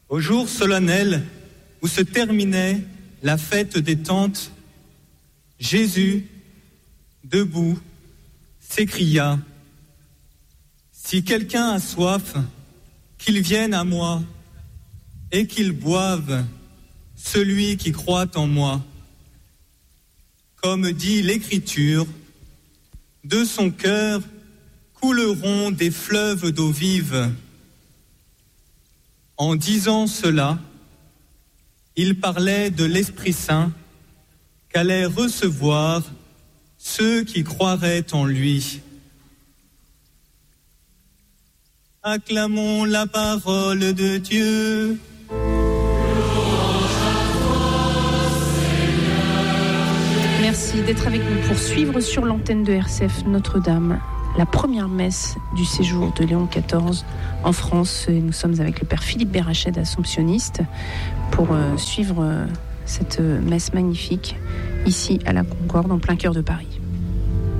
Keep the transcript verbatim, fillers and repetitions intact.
Au jour solennel où se terminait la fête des tentes, Jésus, debout, s'écria : « Si quelqu'un a soif, qu'il vienne à moi et qu'il boive, celui qui croit en moi. Comme dit l'Écriture, de son cœur couleront des fleuves d'eau vive. » En disant cela, il parlait de l'Esprit Saint qu'allaient recevoir ceux qui croiraient en lui. Acclamons la parole de Dieu. Merci d'être avec nous pour suivre sur l'antenne de R C F Notre-Dame la première messe du séjour de Léon quatorze en France. Et nous sommes avec le père Philippe Bérached, assomptionniste, pour euh, suivre euh, cette messe magnifique ici à la Concorde, en plein cœur de Paris.